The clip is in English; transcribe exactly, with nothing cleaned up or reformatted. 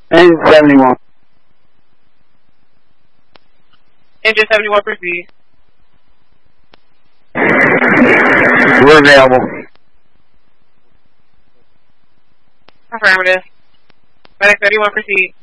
Engine seventy-one. Engine seventy-one, proceed. We're available. Affirmative. Medic thirty-one, proceed.